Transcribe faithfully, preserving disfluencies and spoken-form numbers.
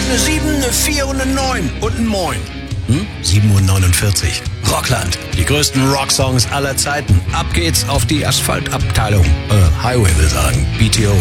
eine sieben, eine vier und eine neun und ein Moin. Hm? sieben Uhr neunundvierzig. Rockland. Die größten Rocksongs aller Zeiten. Ab geht's auf die Asphaltabteilung. Äh, Highway will sagen. B T O.